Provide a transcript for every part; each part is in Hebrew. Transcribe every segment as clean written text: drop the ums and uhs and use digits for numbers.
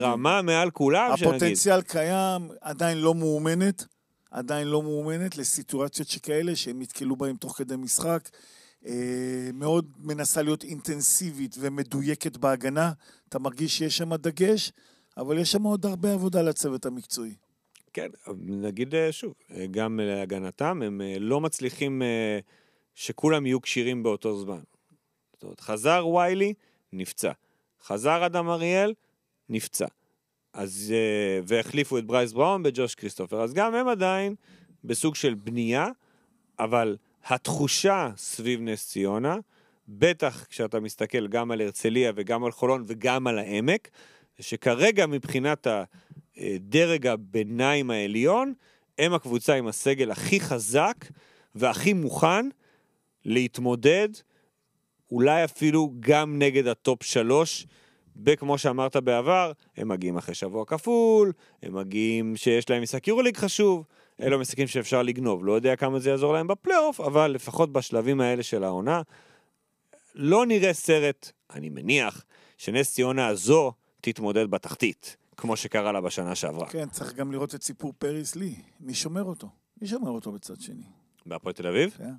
רמה מעל כולם, שנגיד. הפוטנציאל קיים, עדיין לא מאומנת לסיטואציות שכאלה, שהם יתקלו בהם תוך כדי משחק, מאוד מנסה להיות אינטנסיבית ומדויקת בהגנה, אתה מרגיש שיש שם דגש, אבל יש שם עוד הרבה עבודה לצוות המקצועי. כן, נגיד שוב, גם להגנתם, הם לא מצליחים שכולם יהיו קשירים באותו זמן. זאת אומרת, חזר ויילי, נפצע. חזר אדם אריאל, נפצע. אז, והחליפו את ברייס בראון בג'וש כריסטופר. אז גם הם עדיין בסוג של בנייה, אבל התחושה סביב נס ציונה, בטח כשאתה מסתכל גם על הרצליה וגם על חולון וגם על העמק, שכרגע מבחינת הדרג הביניים העליון, הם הקבוצה עם הסגל הכי חזק והכי מוכן להתמודד, אולי אפילו גם נגד הטופ 3, וכמו שאמרת בעבר, הם מגיעים אחרי שבוע כפול, הם מגיעים שיש להם משחק יורוליג חשוב, אלו משחקים שאפשר לגנוב. לא יודע כמה זה יעזור להם בפלייאוף, אבל לפחות בשלבים האלה של העונה, לא נראה סרט, אני מניח, שנס ציונה הזו תתמודד בתחתית, כמו שקרה לה בשנה שעברה. כן, צריך גם לראות את סיפור פריס לי. מי שומר אותו? מי שומר אותו בצד שני? בהפועל תל אביב? כן.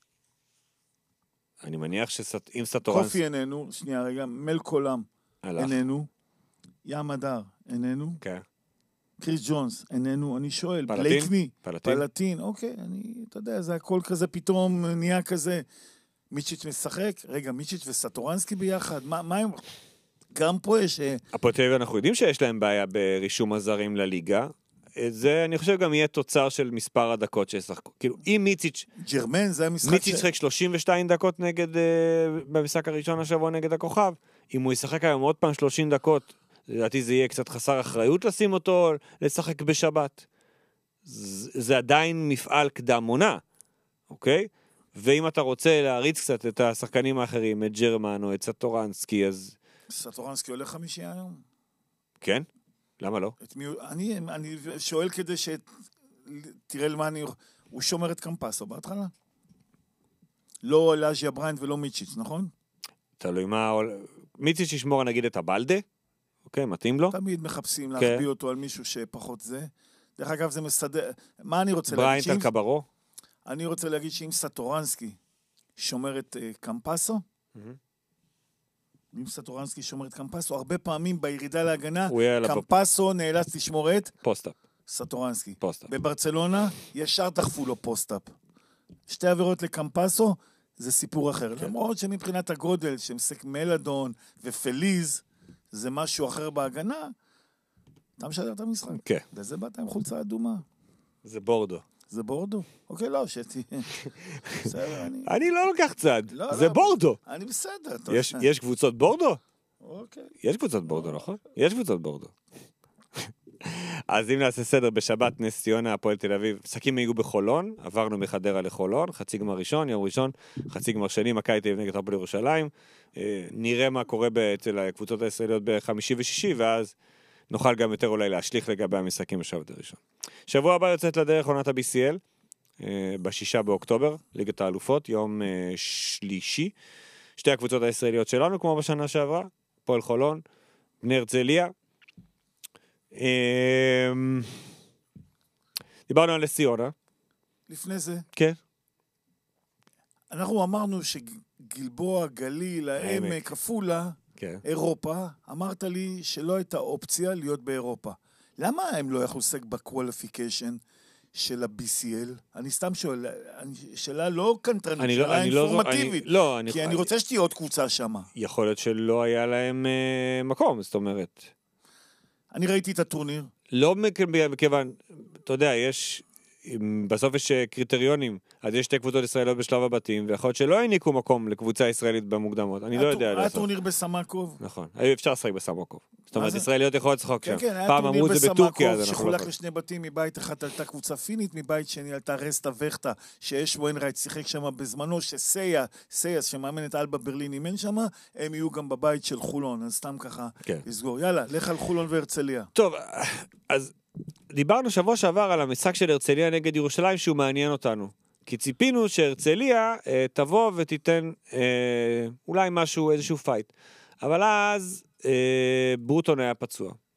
אני מניח שאם סטורנס... קופי איננו, שנייה רגע, מלקולם איננו, ים הדר איננו, כן. קריס ג'ונס איננו, אני שואל, פלטין? בלייקני, פלטין? פלטין, אוקיי, אתה יודע, זה הכל כזה פתאום נהיה כזה, מיצ'יץ' משחק, רגע, מיצ'יץ' וסטורנסקי ביחד, מה הם... גם פה יש... הפועל תל אביב אנחנו יודעים שיש להם בעיה ברישום הזרים לליגה, זה אני חושב גם יהיה תוצר של מספר הדקות שישחקו. כאילו, אם מיציץ' ג'רמן, זה המשחק מיציץ' שחק 32 דקות נגד, במשחק הראשון השבוע נגד הכוכב, אם הוא ישחק היום עוד פעם 30 דקות, לדעתי זה יהיה קצת חסר אחריות לשים אותו, לשחק בשבת. זה עדיין מפעל קדם עונה, אוקיי? ואם אתה רוצה להריץ קצת את השחקנים האחרים, את ג'רמן או את סטורנסקי, אז... סטורנסקי הולך 5 היום? כן? למה לא? אני שואל כדי תראה למה הוא שומר את קמפסו בהתחלה? לא לאז'יה בריינט ולא מיצ'יץ', נכון? תלוי מה... מיצ'יץ' ישמור נגיד את הבלדה? אוקיי, מתאים לו? תמיד מחפשים להחביא אותו על מישהו שפחות זה. דרך אגב, זה מסדר... מה אני רוצה להגיד? בריינט על קברו? אני רוצה להגיד שאם סטורנסקי שומר את קמפסו, אם סטורנסקי שומר את קמפסו, הרבה פעמים בירידה להגנה, קמפסו נאלץ לשמור את פוסט-אפ. סטורנסקי. פוסט-אפ. בברצלונה ישר דחפו לו פוסט-אפ. 2 עבירות לקמפסו, זה סיפור אחר. למרות שמבחינת הגודל, שמסק מלאדון ופליז, זה משהו אחר בהגנה, אתה משדר את המשחק. כן. וזה באת עם חולצה אדומה. זה בורדו. זה בורדו? אוקיי, לא, שתי... בסדר, אני לא לוקח צד. זה בורדו. אני בסדר. יש קבוצות בורדו? אוקיי. יש קבוצות בורדו, נכון? יש קבוצות בורדו. אז אם נעשה סדר בשבת, נס ציונה, הפועל תל אביב, משחקים היו בחולון, עברנו מחדרה לחולון, חצי גמר ראשון, יום ראשון, חצי גמר שני, מכבי תל אביב נגד הפועל ירושלים, נראה מה קורה אצל הקבוצות הישראליות בחמישי ושישי, ואז נוכל גם יותר אולי להשליך לגבי המשחקים בשבת הראשון. שבוע הבא יוצאת לדרך עונת ה-BCL, ב6 באוקטובר, ליגת האלופות, יום שלישי, שתי הקבוצות הישראליות שלנו, כמו בשנה שעברה, הפועל חולון, בני הרצליה, דיברנו על נס ציונה. לפני זה. כן. אנחנו אמרנו שגלבוע, גליל, העמק, עפולה, אירופה, אמרת לי שלא הייתה אופציה להיות באירופה. למה הם לא יכלו לשחק בקואליפיקיישן של ה-BCL? אני סתם שואל, שאלה לא קנטרנית, שאלה אינפורמטיבית. כי אני רוצה שתהיה עוד קבוצה שם. יכול להיות שלא היה להם מקום, זאת אומרת. אני ראיתי את הטורניר. לא מכיוון, אתה יודע, בסוף יש קריטריונים, אז יש 2 קבוצות ישראליות בשלב הבתים, ויכול להיות שלא העניקו מקום לקבוצה ישראלית במוקדמות, אני לא יודע לעשות. היה טורניר בסמקוב. נכון, אפשר לשחק בסמקוב. זאת אומרת, ישראליות יכולות לשחק שם. כן, היה טורניר בסמקוב, שחולק ל2 בתים, מבית אחד עלתה קבוצה פינית, מבית שני עלתה רסטה וכטה, שיש ווינרייט שיחק שם בזמנו, שסייס, שמאמנת אלבה ברלין, אימן שם, הם יהיו גם בבית של חולון, אז סתם ככה לסגור. יאללה, לך על חולון והרצליה. טוב, אז דיברנו שבוע שעבר על המשחק של הרצליה נגד ירושלים שהוא מעניין אותנו. כי ציפינו שהרצליה תבוא ותיתן אולי משהו, איזשהו פייט. אבל אז ברוטון היה פצוע.